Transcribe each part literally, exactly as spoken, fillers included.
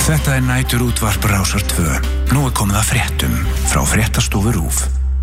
Þetta er næturútvarp Rásar tvö. Nú er komið að fréttum frá Fréttastofu RÚV.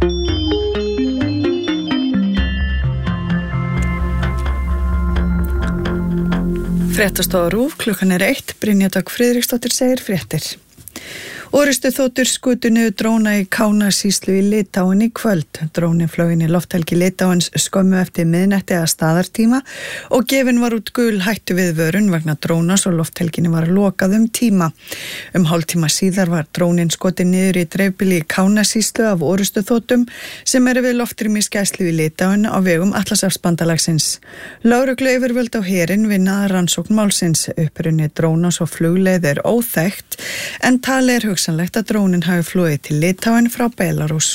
Fréttastofa RÚV, klukkan er eitt, Brynja Dögg Friðriksdóttir segir fréttir. Orrustuþotur skutu niður dróna í Kánasýslu í Litáen í kvöld. Drónin flög inn í lofthelgi Litáens skömmu eftir miðnætti að staðartíma og gefin var út gul hættu viðvörun vegna drónas og lofthelginni var lokað um tíma. Um hálftíma síðar var drónin skotin niður í dreifbýli í Kánasýslu af orrustuþotum sem eru við loftrýmisgæslu í Litáen á vegum Atlantshafsbandalagsins. Lögregluyfirvöld á herinn vinna að rannsókn málsins. Uppruni drónas og flugleið er óþekkt en talið er hugsanlegt að drónin hafi flogið til Litáen frá Belarús.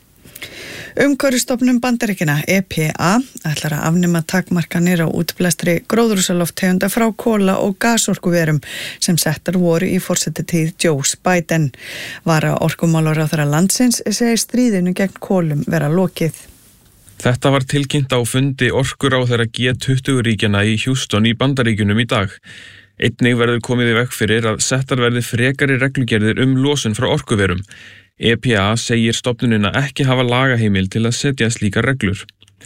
Umhverfisstofnun Bandaríkjanna, E P A, ætlar að afnema takmarkanir á útblæstri gróðurhúsalofttegunda frá kola- og gasorkuverum sem settar voru í forsetatíð Joe Biden. Vara orkumálaráðherra landsins segir stríðinu gegn kolum vera lokið. Þetta var tilkynnt á fundi orkuráðherra G tuttugu ríkjanna í Houston í Bandaríkjunum í dag. Einnig verður komið í veg fyrir að settar verði frekari reglugerðir um losun frá orkuverum. E P A segir stofnunina ekki hafa lagaheimil til að setja slíkar reglur.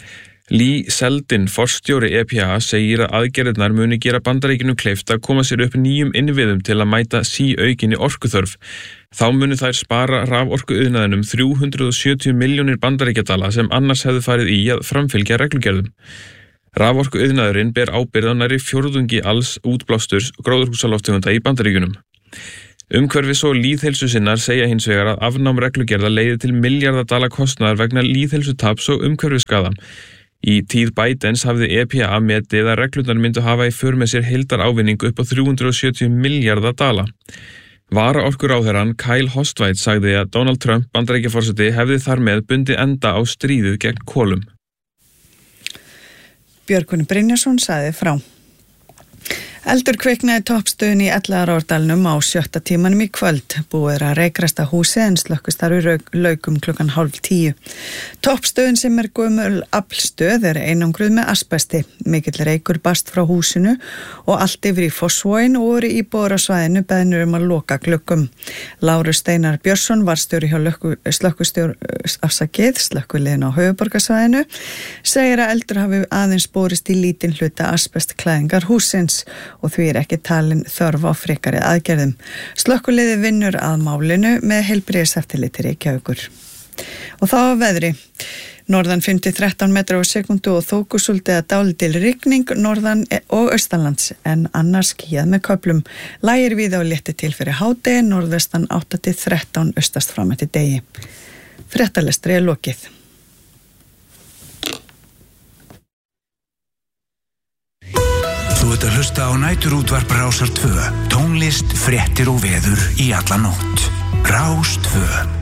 Lee Zeldin, forstjóri E P A, segir að aðgerðirnar muni gera Bandaríkjunum kleift að koma sér upp nýjum innviðum til að mæta síaukinni orkuþörf. Þá muni þær spara raforkuiðnaðinum þrjú hundruð sjötíu milljónir bandaríkjadala sem annars hefðu farið í að framfylgja reglugerðum. Raforkuiðnaðurinn ber ábyrgð á nærri fjórðungi alls útblásturs gróðurhúsalofttegunda í Bandaríkjunum. Umhverfis- og lýðheilsusinnar segja hins vegar að afnám reglugerða leiði til milljarðadala kostnaðar vegna lýðheilsutaps og umhverfisskaða. Í tíð Bidens hafði E P A metið að reglurnar myndu hafa í för með sér heildarávinning upp á þrjú hundruð sjötíu milljarða dala. Varaorkuráðherrann Kyle Hostweit sagði að Donald Trump, Bandaríkjaforseti, hefði þar með bundið enda á stríðið gegn kolum. Björgvin Brynjarsson sagði frá. Eldur kviknaði toppstöðin í Elliðaárdalnum á sjötta tímanum í kvöld. Búið er að reikrasta húsi en slökkvistarfi laukum klukkan hálf tíu. Toppstöðin sem er gömul aflstöð er einangruð með asbesti. Mikill reykur barst frá húsinu og allt yfir í Fossvogin og voru íbúar á svæðinu beðnir um að loka gluggum. Lárus Steinar Björnsson var stjóri hjá slökkvistjór afsakið slökkviliðin á höfuðborgarsvæðinu segir að eldur hafi aðeins borist í lítinn hluta asbestklæðingar hússins og því er ekki talin þörf á frekari aðgerðum. Slökkviliði vinnur að málinu með heilbrigðiseftirliti Reykjavíkur. Og þá að veðri. Norðan fimm til þrettán metrar á sekundu og þokusúld eða dálítil rigning norðan og austanlands en annars skýjað með köflum. Lægir víða og létti til fyrir hádegi, norðvestan átta til þrettán austast fram eftir degi. Fréttalestri er lokið. Þú ert að hlusta á næturútvarp Rásar tvö. Tónlist, fréttir og veður í alla nótt. Rás tvö.